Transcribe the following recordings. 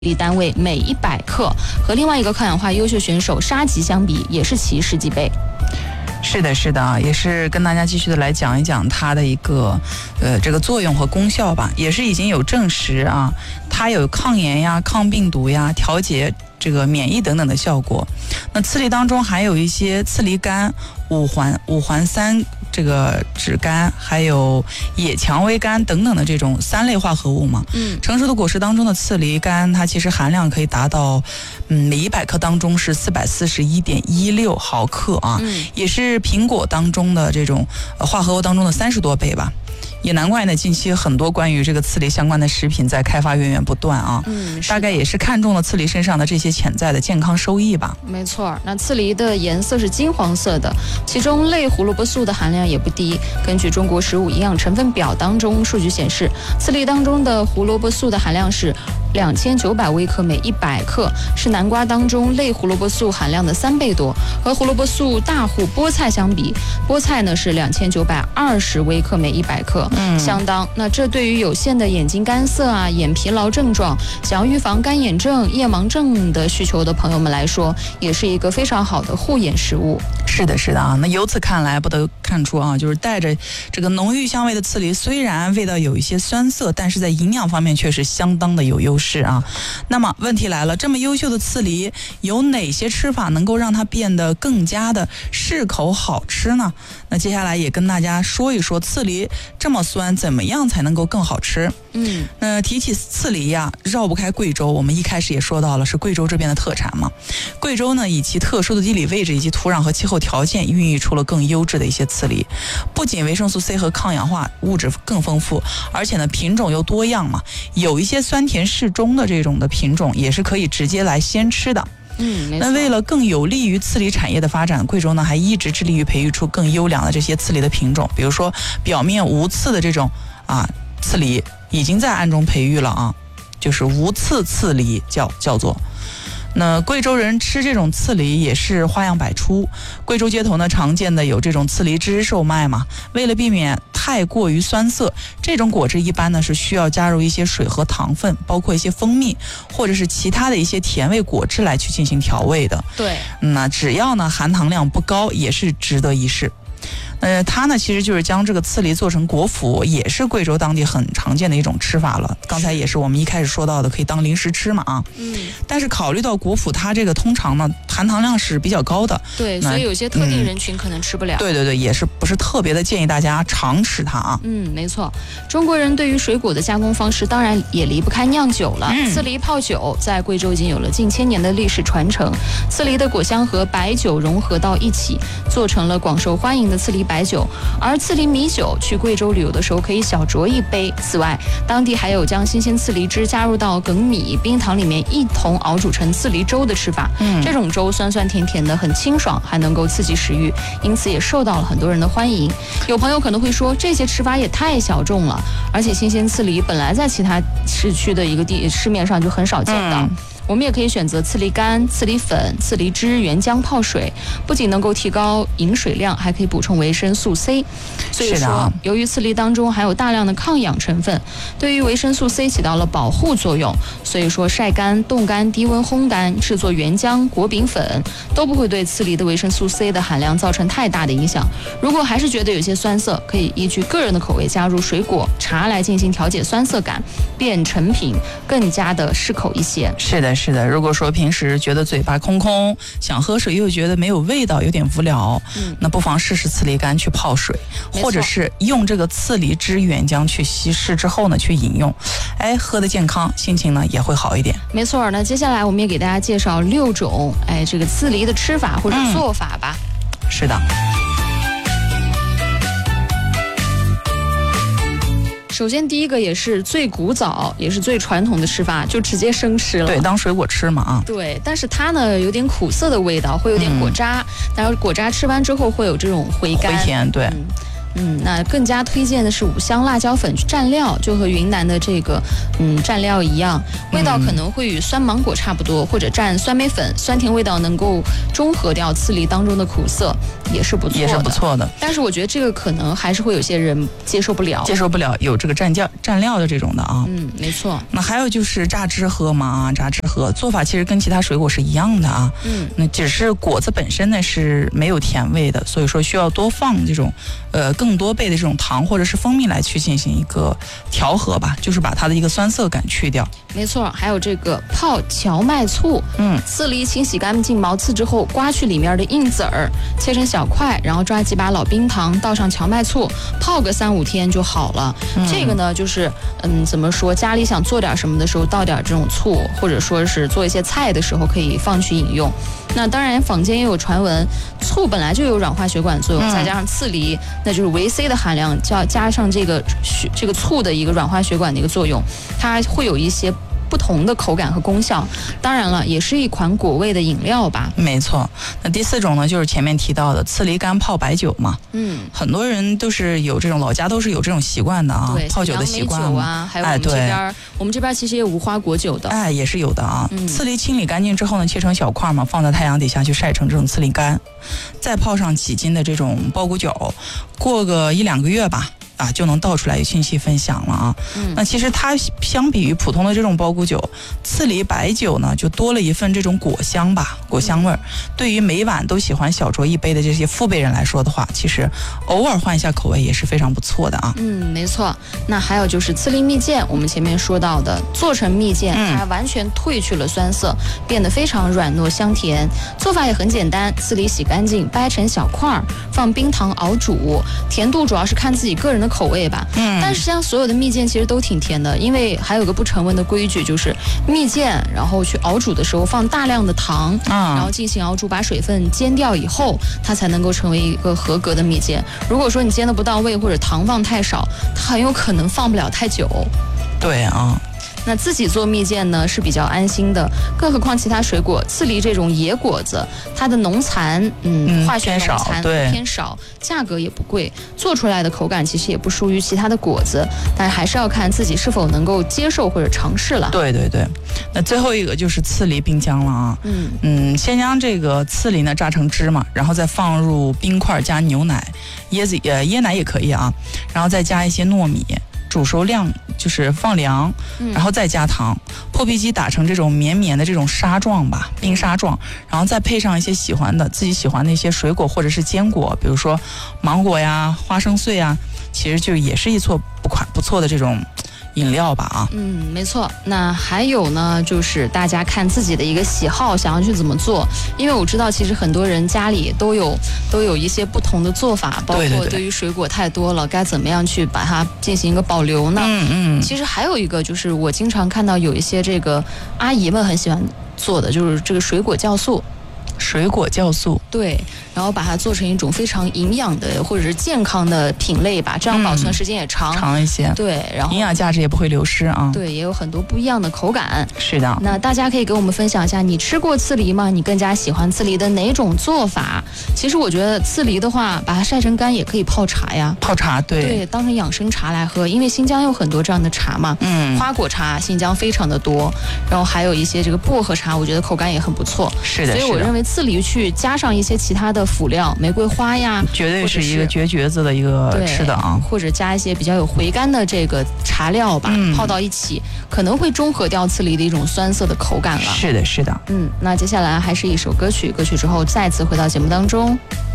力单位每100克，和另外一个抗氧化优秀选手沙棘相比，也是其10几倍。 是的，是的啊，也是跟大家继续的来讲一讲它的一个这个作用和功效吧，也是已经有证实啊，它有抗炎呀、抗病毒呀、调节这个免疫等等的效果。那刺梨当中还有一些刺梨苷、五环三这个酯苷，还有野蔷薇苷等等的这种3类化合物嘛。成熟的果实当中的刺梨苷，它其实含量可以达到每100克当中是441.16毫克啊，也是苹果当中的这种化合物当中的30多倍吧。也难怪呢，近期很多关于这个刺梨相关的食品在开发源源不断啊。大概也是看中了刺梨身上的这些潜在的健康收益吧。 没错，那刺梨的颜色是金黄色的，其中类胡萝卜素的含量也不低。根据中国食物营养成分表当中数据显示，刺梨当中的胡萝卜素的含量是2900微克每100克，是南瓜当中类胡萝卜素含量的3倍多。和胡萝卜素大户菠菜相比，菠菜呢是2920微克每100克。相当。那这对于有限的眼睛干涩啊、眼疲劳症状、想要预防干眼症、夜盲症的需求的朋友们来说，也是一个非常好的护眼食物。 是的，是的啊。那由此看来，不得看出啊，就是带着这个浓郁香味的刺梨，虽然味道有一些酸涩，但是在营养方面却是相当的有优势啊。那么问题来了，这么优秀的刺梨，有哪些吃法能够让它变得更加的适口好吃呢？那接下来也跟大家说一说刺梨这么酸，怎么样才能够更好吃？那提起刺梨呀，绕不开贵州。我们一开始也说到了，是贵州这边的特产嘛。贵州呢，以其特殊的地理位置以及土壤和气候条件，孕育出了更优质的一些刺梨。不仅维生素 C 和抗氧化物质更丰富，而且呢品种又多样嘛，有一些酸甜适中的这种的品种，也是可以直接来鲜吃的。那为了更有利于刺梨产业的发展，贵州呢还一直致力于培育出更优良的这些刺梨的品种，比如说表面无刺的这种刺梨已经在暗中培育了啊，就是无刺刺梨叫做。那贵州人吃这种刺梨也是花样百出，贵州街头呢常见的有这种刺梨汁售卖嘛。为了避免太过于酸涩，这种果汁一般呢是需要加入一些水和糖分，包括一些蜂蜜或者是其他的一些甜味果汁来去进行调味的。 对， 那只要呢含糖量不高，也是值得一试。它呢其实就是将这个刺梨做成果脯，也是贵州当地很常见的一种吃法了。刚才也是我们一开始说到的，可以当零食吃嘛啊。但是考虑到果脯它这个通常呢含糖量是比较高的， 对，所以有些特定人群可能吃不了。 对，也是不是特别的建议大家常吃它啊。 没错，中国人对于水果的加工方式当然也离不开酿酒了。刺梨泡酒在贵州已经有了近1000年的历史传承，刺梨的果香和白酒融合到一起，做成了广受欢迎的刺梨白酒。而刺梨米酒，去贵州旅游的时候可以小酌一杯。此外，当地还有将新鲜刺梨汁加入到粳米、冰糖里面一同熬煮成刺梨粥的吃法。这种粥酸酸甜甜的，很清爽，还能够刺激食欲，因此也受到了很多人的欢迎。有朋友可能会说，这些吃法也太小众了，而且新鲜刺梨本来在其他市区的一个市面上就很少见到。我们也可以选择刺梨干、刺梨粉、刺梨汁、原浆泡水，不仅能够提高饮水量，还可以补充维生素 C。所以说，由于刺梨当中含有大量的抗氧成分，对于维生素 C 起到了保护作用。所以说，晒干、冻干、低温烘干、制作原浆、果饼粉，都不会对刺梨的维生素 C 的含量造成太大的影响。如果还是觉得有些酸涩，可以依据个人的口味加入水果、茶来进行调节酸涩感，变成品更加的适口一些。 是的，如果说平时觉得嘴巴空空，想喝水又觉得没有味道，有点无聊，那不妨试试刺梨干去泡水，或者是用这个刺梨汁原浆去稀释之后呢去饮用，喝得健康，心情呢也会好一点。 没错，那接下来我们也给大家介绍6种这个刺梨的吃法或者做法吧。 是的。 首先第一个也是最古早也是最传统的吃法，就直接生吃了。 对，当水果吃嘛啊。 对，但是它呢有点苦涩的味道，会有点果渣，然后果渣吃完之后会有这种回甘。 回甜，对。 那更加推荐的是五香辣椒粉去蘸料，就和云南的这个蘸料一样，味道可能会与酸芒果差不多，或者蘸酸梅粉，酸甜味道能够中和掉刺梨当中的苦涩，也是不错的。但是我觉得这个可能还是会有些人接受不了有这个蘸料的这种的啊。 没错。 那还有就是榨汁喝嘛，榨汁喝做法其实跟其他水果是一样的啊。那只是果子本身呢是没有甜味的，所以说需要多放这种更多倍的这种糖或者是蜂蜜来去进行一个调和吧，就是把它的一个酸涩感去掉。 没错，还有这个泡荞麦醋。刺梨清洗干净毛刺之后，刮去里面的硬籽儿，切成小块，然后抓几把老冰糖，倒上荞麦醋，泡个3-5天就好了。这个呢，就是怎么说，家里想做点什么的时候，倒点这种醋，或者说是做一些菜的时候可以放去饮用。那当然，坊间也有传闻，醋本来就有软化血管作用，再加上刺梨，那就是维 C 的含量，加上这个醋的一个软化血管的一个作用，它会有一些不同的口感和功效。当然了，也是一款果味的饮料吧。 没错。那第4种呢，就是前面提到的刺梨干泡白酒嘛。很多人都是有这种老家都是有这种习惯的啊，泡酒的习惯啊，还有我们这边其实也有无花果酒的， 也是有的啊。刺梨清理干净之后呢，切成小块嘛，放在太阳底下去晒成这种刺梨干，再泡上几斤的这种包谷酒，过个1-2个月吧。就能倒出来有信息分享了啊。那其实它相比于普通的这种包谷酒，刺梨白酒呢就多了一份这种果香吧，果香味儿。对于每晚都喜欢小酌一杯的这些父辈人来说的话，其实偶尔换一下口味也是非常不错的啊。 没错。那还有就是刺梨蜜饯，我们前面说到的，做成蜜饯，它完全褪去了酸涩，变得非常软糯香甜。做法也很简单，刺梨洗干净，掰成小块，放冰糖熬煮，甜度主要是看自己个人的口味吧。但是像所有的蜜饯其实都挺甜的，因为还有个不成文的规矩，就是蜜饯然后去熬煮的时候放大量的糖，然后进行熬煮，把水分煎掉以后，它才能够成为一个合格的蜜饯。如果说你煎的不到位，或者糖放太少，它很有可能放不了太久。 对啊。 那自己做蜜饯呢是比较安心的，更何况其他水果，刺梨这种野果子，它的农残，化学农残偏少，价格也不贵，做出来的口感其实也不输于其他的果子，但是还是要看自己是否能够接受或者尝试了。 对。那最后一个就是刺梨冰浆了啊。先将这个刺梨呢榨成汁嘛，然后再放入冰块加牛奶，椰奶也可以啊，然后再加一些糯米。煮熟量就是放凉，然后再加糖，破皮机打成这种绵绵的这种沙状吧，冰沙状，然后再配上一些自己喜欢的一些水果或者是坚果，比如说芒果呀、花生碎啊，其实就也是一错不错的这种饮料吧啊。 没错。那还有呢，就是大家看自己的一个喜好，想要去怎么做，因为我知道其实很多人家里都有一些不同的做法，包括对于水果太多了，该怎么样去把它进行一个保留呢？其实还有一个就是我经常看到有一些这个阿姨们很喜欢做的，就是这个水果酵素。对，然后把它做成一种非常营养的或者是健康的品类吧，这样保存时间也长一些。 对，然后营养价值也不会流失啊。 对，也有很多不一样的口感。 是的。 那大家可以给我们分享一下，你吃过刺梨吗？你更加喜欢刺梨的哪种做法？其实我觉得刺梨的话，把它晒成干也可以泡茶呀。 泡茶，对， 当成养生茶来喝，因为新疆有很多这样的茶嘛。花果茶新疆非常的多，然后还有一些这个薄荷茶，我觉得口感也很不错。 是的。 所以我认为刺梨去加上一些其他的辅料，玫瑰花呀， 绝对是一个绝绝子的一个吃的啊。 或者加一些比较有回甘的这个茶料吧，泡到一起，可能会中和掉刺梨的一种酸涩的口感了。 是的。 那接下来还是一首歌曲之后再次回到节目当中。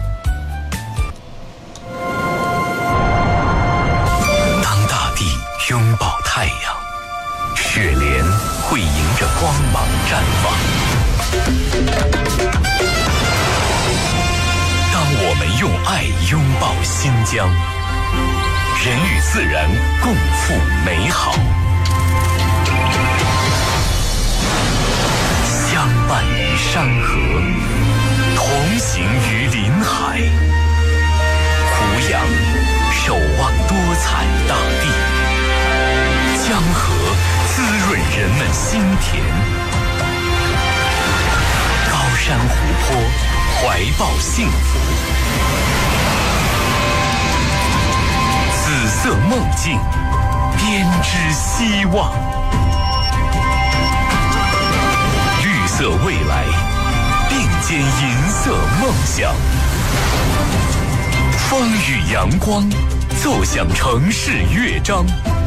当大地拥抱太阳，雪莲会迎着光芒绽放。我们用爱拥抱新疆，人与自然共赴美好，相伴于山河，同行于林海，胡杨守望多彩大地，江河滋润人们心田，高山湖泊怀抱幸福。 色梦境，编织希望。绿色未来，并肩银色梦想。风与阳光，奏响城市乐章。